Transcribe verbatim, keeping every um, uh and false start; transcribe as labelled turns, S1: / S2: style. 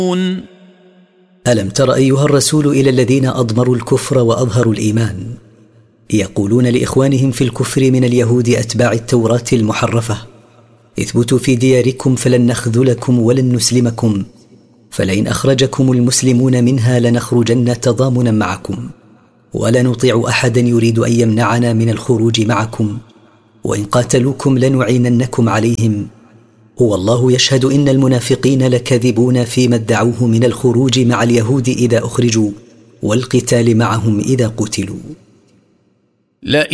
S1: ألم تر أيها الرسول إلى الذين أضمروا الكفر وأظهروا الإيمان يقولون لإخوانهم في الكفر من اليهود أتباع التوراة المحرفة: اثبتوا في دياركم فلن نخذلكم ولن نسلمكم، فلئن أخرجكم المسلمون منها لنخرجن تضامنا معكم، ولا نطيع أحدا يريد أن يمنعنا من الخروج معكم، وإن قاتلوكم لنعيننكم عليهم، والله يشهد إن المنافقين لكاذبون فيما ادعوه من الخروج مع اليهود إذا أخرجوا والقتال معهم إذا قتلوا.